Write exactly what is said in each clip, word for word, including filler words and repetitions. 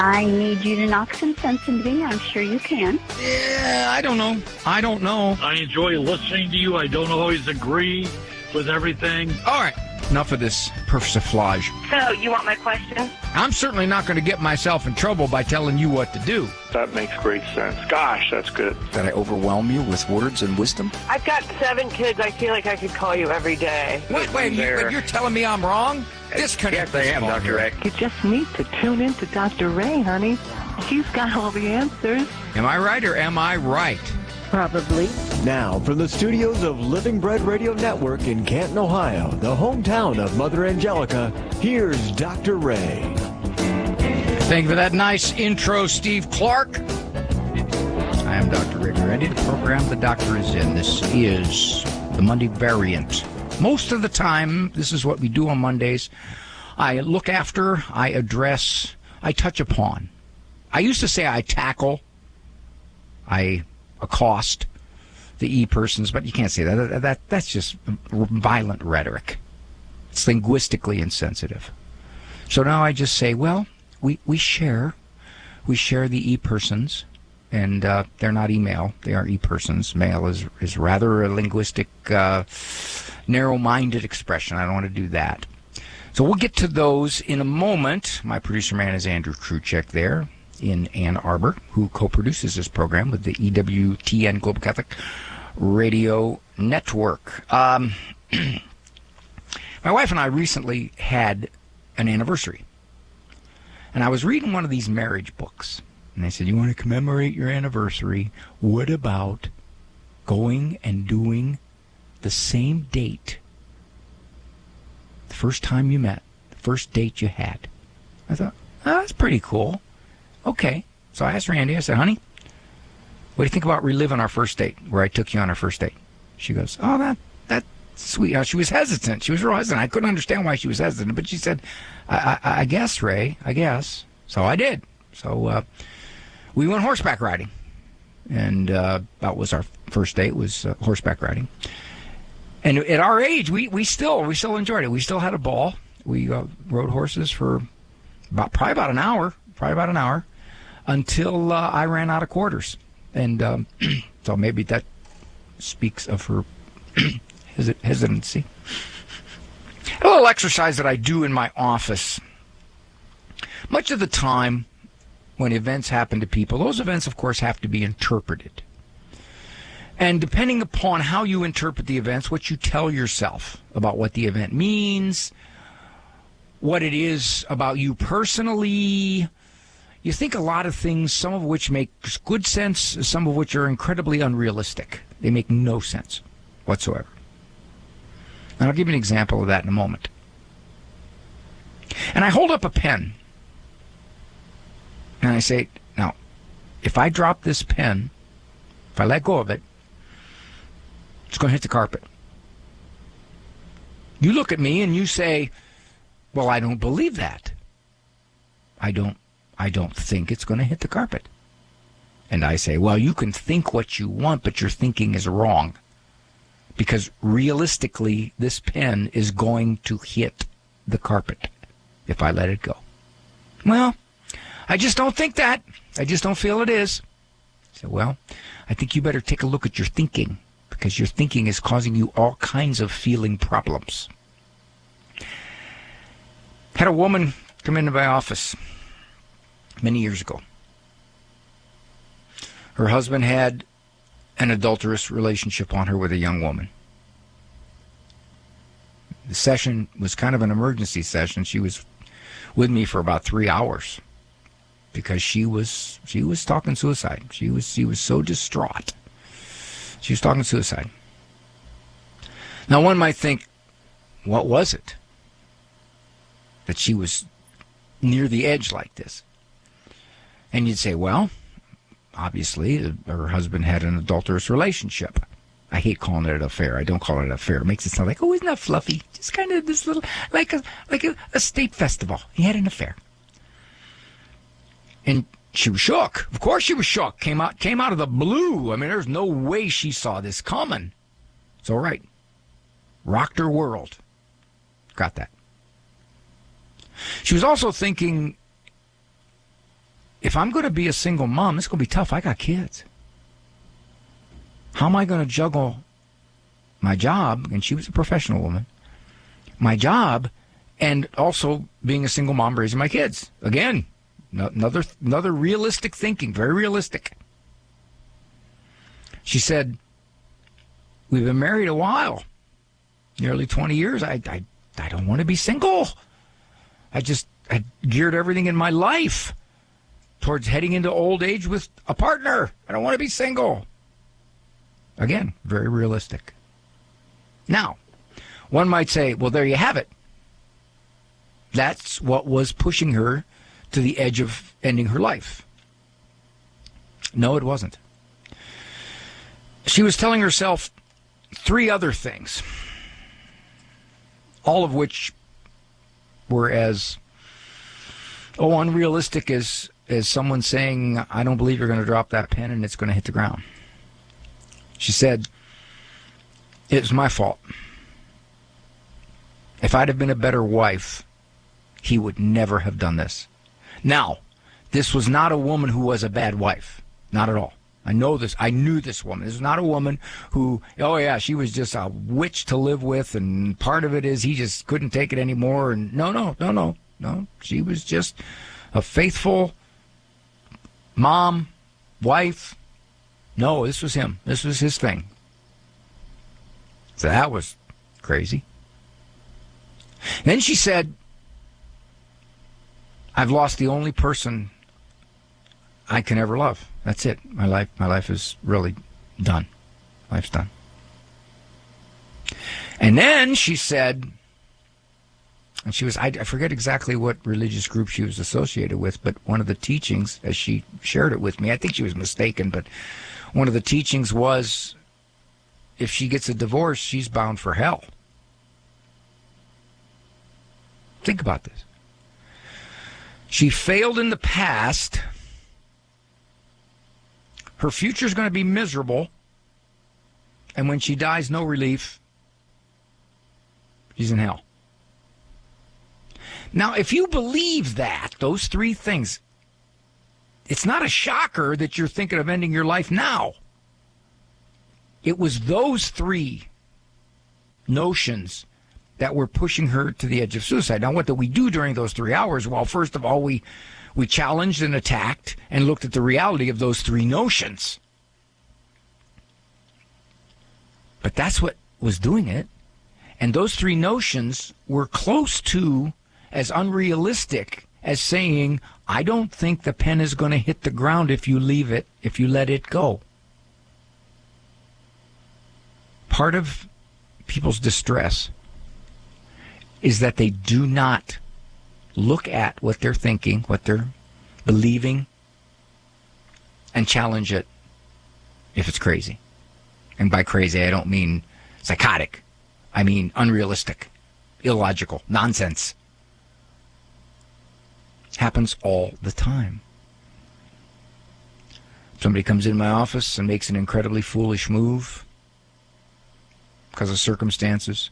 I need you to knock some sense into me. I'm sure you can. Yeah, I don't know. I don't know. I enjoy listening to you. I don't always agree with everything. All right. Enough of this persiflage. So, you want my question? I'm certainly not going to get myself in trouble by telling you what to do. That makes great sense. Gosh, that's good. Did I overwhelm you with words and wisdom? I've got seven kids. I feel like I could call you every day. Wait, wait, you, wait you're telling me I'm wrong? Disconnect. Yes, I am, Doctor Ray. You just need to tune in to Doctor Ray, honey. He's got all the answers. Am I right or am I right? Probably. Now, from the studios of Living Bread Radio Network in Canton, Ohio, the hometown of Mother Angelica, here's Doctor Ray. Thank you for that nice intro, Steve Clark. I am Doctor Ray Guarendi. The program the doctor is in. This is the Monday variant. Most of the time, this is what we do on Mondays. I look after, I address, I touch upon. I used to say I tackle, I accost the e-persons, but you can't say that. that. That That's just violent rhetoric. It's linguistically insensitive. So now I just say, well, we, we share. We share the e-persons, and uh, they're not email. They are e-persons. Mail is, is rather a linguistic, uh, narrow-minded expression. I don't want to do that. So we'll get to those in a moment. My producer man is Andrew Kruchek there in Ann Arbor, who co-produces this program with the E W T N Global Catholic Radio Network. Um, my wife and I recently had an anniversary. And I was reading one of these marriage books. And they said, you want to commemorate your anniversary? What about going and doing the same date, the first time you met, the first date you had? I thought, oh, that's pretty cool. Okay. So I asked Randy, I said, honey, what do you think about reliving our first date, where I took you on our first date? She goes, oh, that that's sweet. Now, she was hesitant. She was real hesitant. I couldn't understand why she was hesitant, but she said, I, I, I guess, Ray, I guess. So I did. So uh, we went horseback riding. And uh, that was our first date, was uh, horseback riding. And at our age, we, we still we still enjoyed it. We still had a ball. We uh, rode horses for about probably about an hour, probably about an hour, until uh, I ran out of quarters. And um, so maybe that speaks of her hesitancy. A little exercise that I do in my office. Much of the time when events happen to people, those events, of course, have to be interpreted. And depending upon how you interpret the events, what you tell yourself about what the event means, what it is about you personally, you think a lot of things, some of which make good sense, some of which are incredibly unrealistic. They make no sense whatsoever. And I'll give you an example of that in a moment. And I hold up a pen. And I say, now, if I drop this pen, if I let go of it, it's going to hit the carpet. You look at me and you say, well, I don't believe that. I don't, I don't think it's going to hit the carpet. And I say, well, you can think what you want, but your thinking is wrong. Because realistically, this pen is going to hit the carpet if I let it go. Well, I just don't think that. I just don't feel it is. So, well, I think you better take a look at your thinking, because your thinking is causing you all kinds of feeling problems. Had a woman come into my office many years ago. Her husband had an adulterous relationship on her with a young woman. The session was kind of an emergency session. She was with me for about three hours because she was she was talking suicide. She was she was so distraught. She was talking suicide. Now, one might think, what was it that she was near the edge like this? And you'd say, well, obviously, her husband had an adulterous relationship. I hate calling it an affair. I don't call it an affair. It makes it sound like, oh, isn't that fluffy? Just kind of this little, like a like a, a state festival. He had an affair. And she was shook. Of course she was shook. Came out, came out of the blue. I mean, there's no way she saw this coming. It's all right. Rocked her world. Got that. She was also thinking if I'm going to be a single mom, it's going to be tough. I got kids. How am I going to juggle my job, and she was a professional woman, my job, and also being a single mom raising my kids? Again, no, another another realistic thinking, very realistic. She said, we've been married a while, nearly twenty years. I, I, I don't want to be single. I just I geared everything in my life towards heading into old age with a partner. I don't want to be single. Again, very realistic. Now, one might say, well, there you have it. That's what was pushing her to the edge of ending her life. No, it wasn't. She was telling herself three other things, all of which were as, oh, unrealistic as, as someone saying, I don't believe you're going to drop that pen and it's going to hit the ground. She said, it was my fault. If I'd have been a better wife, he would never have done this. Now, this was not a woman who was a bad wife. Not at all. I know this. I knew this woman. This was not a woman who, oh yeah, she was just a witch to live with, and part of it is he just couldn't take it anymore. And no, no, no, no, no. She was just a faithful mom, wife. No, this was him. This was his thing. So that was crazy. Then she said, I've lost the only person I can ever love. That's it. My life, my life is really done. Life's done. And then she said, and she was, I, I forget exactly what religious group she was associated with, but one of the teachings, as she shared it with me, I think she was mistaken, but one of the teachings was, if she gets a divorce, she's bound for hell. Think about this. She failed in the past. Her future's going to be miserable. And when she dies, no relief. She's in hell. Now, if you believe that, those three things, it's not a shocker that you're thinking of ending your life now. It was those three notions that were pushing her to the edge of suicide. Now, what did we do during those three hours? Well, first of all, we, we challenged and attacked and looked at the reality of those three notions. But that's what was doing it. And those three notions were close to as unrealistic as saying, I don't think the pen is going to hit the ground if you leave it, if you let it go. Part of people's distress is that they do not look at what they're thinking, what they're believing, and challenge it if it's crazy. And by crazy, I don't mean psychotic. I mean unrealistic, illogical, nonsense. Happens all the time. Somebody comes in my office and makes an incredibly foolish move because of circumstances.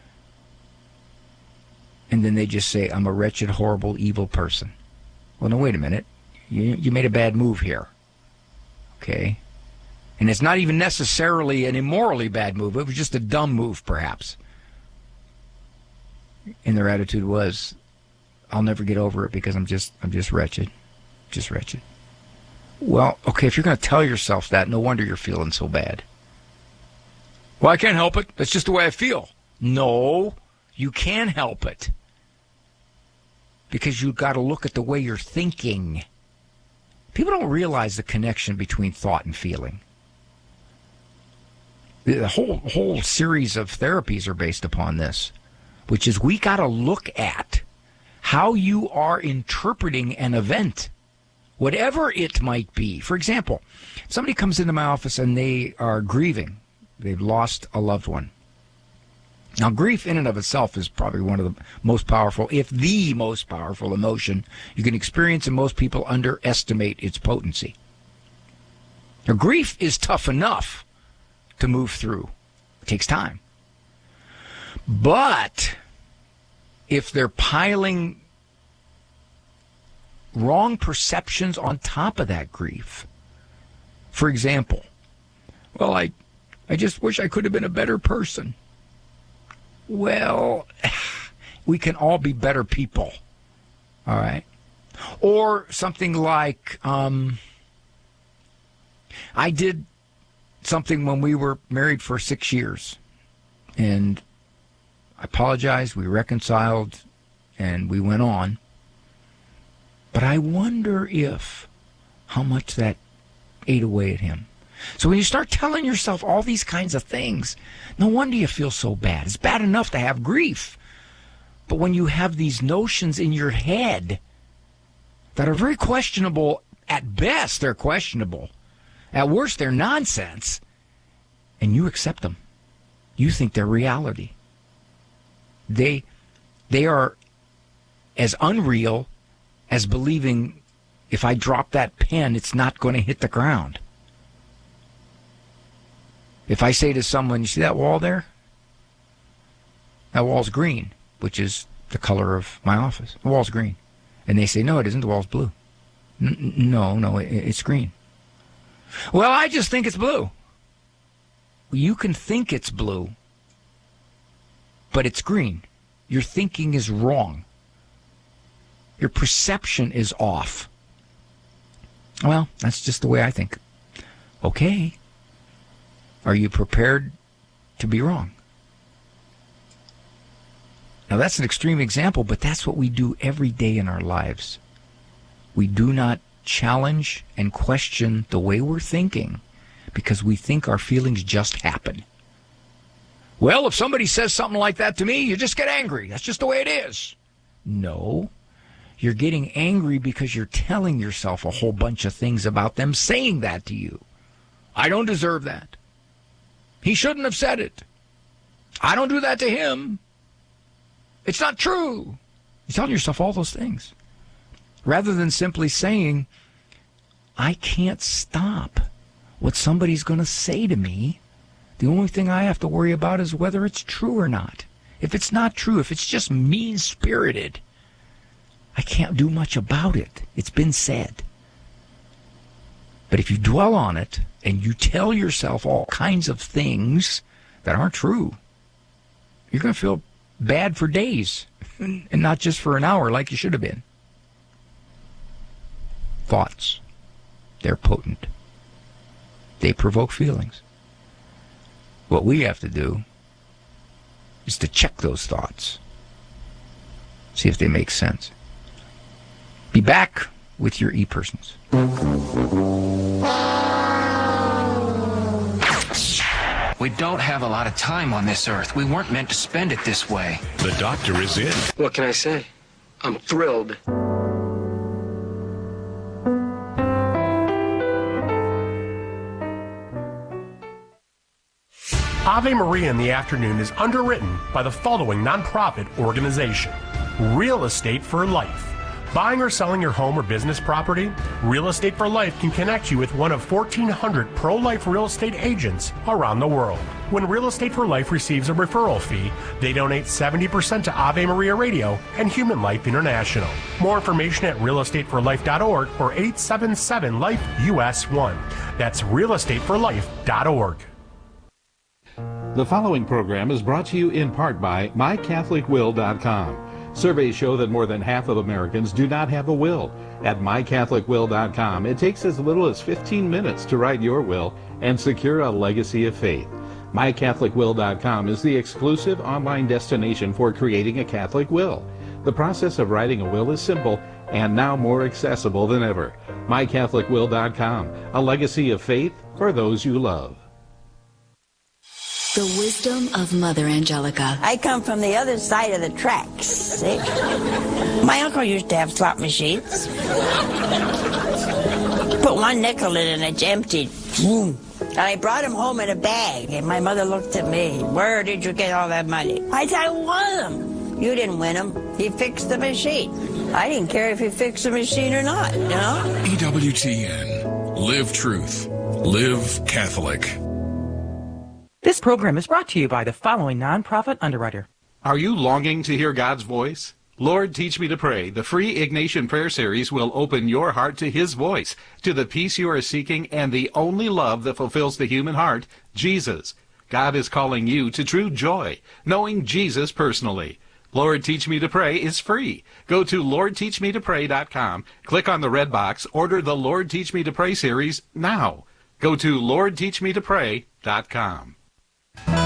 And then they just say, I'm a wretched, horrible, evil person. Well, no, wait a minute. You, you made a bad move here. Okay? And it's not even necessarily an immorally bad move. It was just a dumb move, perhaps. And their attitude was, I'll never get over it because I'm just, I'm just wretched. Just wretched. Well, okay, if you're going to tell yourself that, no wonder you're feeling so bad. Well, I can't help it. That's just the way I feel. No, you can help it. Because you've got to look at the way you're thinking. People don't realize the connection between thought and feeling. The whole whole series of therapies are based upon this, which is we got to look at how you are interpreting an event, whatever it might be. For example, somebody comes into my office and they are grieving. They've lost a loved one. Now, grief in and of itself is probably one of the most powerful, if the most powerful emotion you can experience, and most people underestimate its potency. Now, grief is tough enough to move through. It takes time. But if they're piling wrong perceptions on top of that grief. For example, well, I, I just wish I could have been a better person. Well, we can all be better people, all right? Or something like, um, I did something when we were married for six years, and I apologized, we reconciled, and we went on. But I wonder if, how much that ate away at him. So when you start telling yourself all these kinds of things, no wonder you feel so bad. It's bad enough to have grief. But when you have these notions in your head that are very questionable, at best they're questionable, at worst they're nonsense, and you accept them, you think they're reality. They, they are as unreal as believing if I drop that pen, it's not going to hit the ground. If I say to someone, you see that wall there? That wall's green, which is the color of my office. The wall's green. And they say, no, it isn't. The wall's blue. N- no, no, it, it's green. Well, I just think it's blue. You can think it's blue, but it's green. Your thinking is wrong. Your perception is off. Well, that's just the way I think. Okay. Are you prepared to be wrong? Now, that's an extreme example, but that's what we do every day in our lives. We do not challenge and question the way we're thinking because we think our feelings just happen. Well, if somebody says something like that to me, you just get angry. That's just the way it is. No. You're getting angry because you're telling yourself a whole bunch of things about them saying that to you. I don't deserve that. He shouldn't have said it. I don't do that to him. It's not true. You're telling yourself all those things. Rather than simply saying, I can't stop what somebody's going to say to me. The only thing I have to worry about is whether it's true or not. If it's not true, if it's just mean-spirited, I can't do much about it. It's been said. But if you dwell on it and you tell yourself all kinds of things that aren't true, you're going to feel bad for days and not just for an hour like you should have been. Thoughts, they're potent. They provoke feelings. What we have to do is to check those thoughts, see if they make sense. Be back with your e-persons. We don't have a lot of time on this earth. We weren't meant to spend it this way. The doctor is in. What can I say? I'm thrilled. Ave Maria in the Afternoon is underwritten by the following nonprofit organization: Real Estate for Life. Buying or selling your home or business property? Real Estate for Life can connect you with one of fourteen hundred pro-life real estate agents around the world. When Real Estate for Life receives a referral fee, they donate seventy percent to Ave Maria Radio and Human Life International. More information at real estate for life dot org or eight seven seven life U S one. That's real estate for life dot org. The following program is brought to you in part by my catholic will dot com. Surveys show that more than half of Americans do not have a will. At my catholic will dot com, it takes as little as fifteen minutes to write your will and secure a legacy of faith. my catholic will dot com is the exclusive online destination for creating a Catholic will. The process of writing a will is simple and now more accessible than ever. my catholic will dot com, a legacy of faith for those you love. The wisdom of Mother Angelica. I come from the other side of the tracks, see? My uncle used to have slot machines. Put one nickel in and it's emptied. And I brought him home in a bag, and my mother looked at me. Where did you get all that money? I said, I won them. You didn't win them. He fixed the machine. I didn't care if he fixed the machine or not, you know? E W T N. Live truth. Live Catholic. This program is brought to you by the following nonprofit underwriter. Are you longing to hear God's voice? Lord, Teach Me to Pray, the free Ignatian Prayer Series, will open your heart to His voice, to the peace you are seeking, and the only love that fulfills the human heart, Jesus. God is calling you to true joy, knowing Jesus personally. Lord, Teach Me to Pray is free. Go to lord teach me to pray dot com, click on the red box, order the Lord, Teach Me to Pray series now. Go to lord teach me to pray dot com.